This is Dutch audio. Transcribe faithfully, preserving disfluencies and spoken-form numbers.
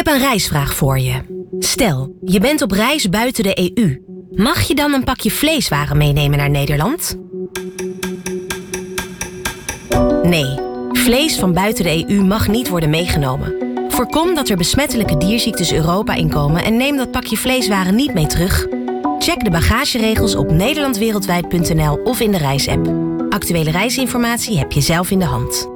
heb een reisvraag voor je. Stel, je bent op reis buiten de E U. Mag je dan een pakje vleeswaren meenemen naar Nederland? Nee, vlees van buiten de E U mag niet worden meegenomen. Voorkom dat er besmettelijke dierziektes Europa inkomen en neem dat pakje vleeswaren niet mee terug. Check de bagageregels op nederlandwereldwijd punt n l of in de reisapp. Actuele reisinformatie heb je zelf in de hand.